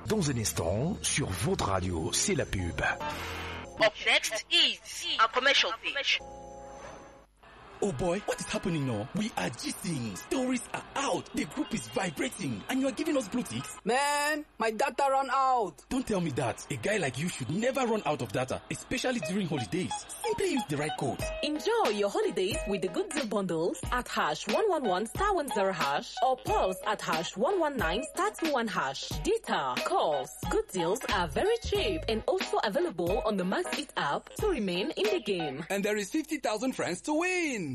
Dans un instant, sur votre radio, c'est la pub. Up next is a commercial page. Oh boy, what is happening now? We are gisting. Stories are out. The group is vibrating. And you are giving us blue ticks? Man, my data ran out. Don't tell me that. A guy like you should never run out of data, especially during holidays. Simply use the right code. Enjoy your holidays with the Good Deal bundles at #111*10# or pulse at #119*21#. Data, calls, good deals are very cheap and also available on the MaxIt app to remain in the game. And there is 50,000 francs to win.